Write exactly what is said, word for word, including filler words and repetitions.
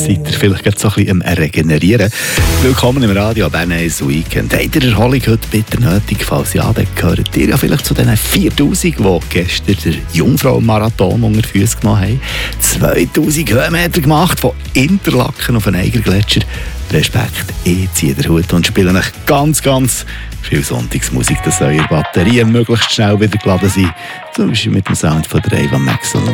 seid ihr vielleicht gerade so ein bisschen am Regenerieren. Willkommen im Radio Bern eins Weekend. Habt ihr Erholung heute bitte nötig? Falls ja, dann gehört ihr ja vielleicht zu den viertausend, die gestern den Jungfrau-Marathon unter Füße genommen haben. zweitausend Höhenmeter gemacht von Interlaken auf den Eigergletscher. Respekt, ich ziehe den Hut und spiele euch ganz, ganz viel Sonntagsmusik, dass eure Batterien möglichst schnell wieder geladen sind. Zum Beispiel mit dem Sound von der Ava Max.